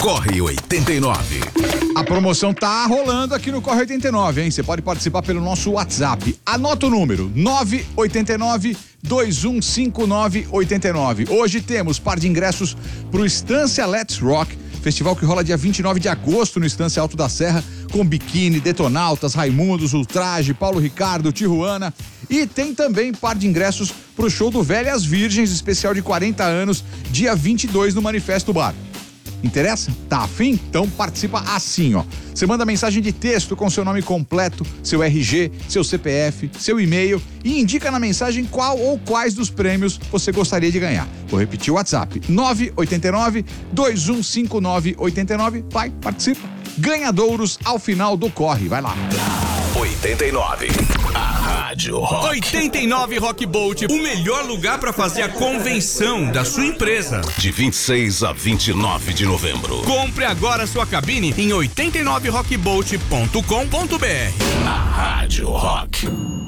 Corre 89. A promoção tá rolando aqui no Corre 89, hein? Você pode participar pelo nosso WhatsApp. Anota o número: 989-2159-89. Hoje temos par de ingressos pro Estância Let's Rock, festival que rola dia 29 de agosto no Estância Alto da Serra, com Biquíni, Detonautas, Raimundos, Ultraje, Paulo Ricardo, Tijuana. E tem também par de ingressos pro show do Velhas Virgens, especial de 40 anos, dia 22 no Manifesto Bar. Interessa? Tá afim? Então participa assim, ó. Você manda mensagem de texto com seu nome completo, seu RG, seu CPF, seu e-mail e indica na mensagem qual ou quais dos prêmios você gostaria de ganhar. Vou repetir o WhatsApp: 989-2159-89. Vai, participa. Ganhadouros ao final do Corre. Vai lá. 89. A Rádio Rock. 89 Rock Bolt, o melhor lugar para fazer a convenção da sua empresa. De 26 a 29 de novembro. Compre agora sua cabine em 89rockbolt.com.br. A Rádio Rock.